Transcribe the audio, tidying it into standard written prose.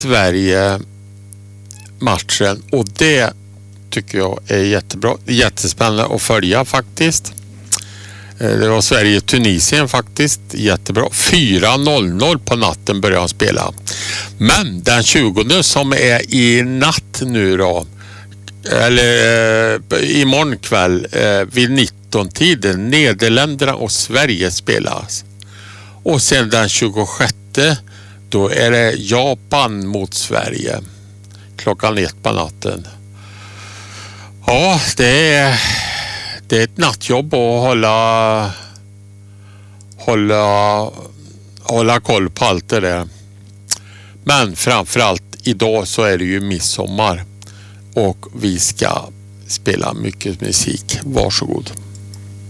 Sverige-matchen, och det tycker jag är jättebra. Jättespännande att följa faktiskt. Det var Sverige-Tunisien faktiskt. Jättebra. 4:00 på natten börjar han spela. Men den 20 som är i natt nu då, eller imorgon kväll vid 19-tiden, Nederländerna och Sverige spelas. Och sen den 26 då är det Japan mot Sverige klockan 1 på natten. Ja, det är ett nattjobb att hålla koll på allt det där. Men framförallt idag så är det ju midsommar och vi ska spela mycket musik. Varsågod.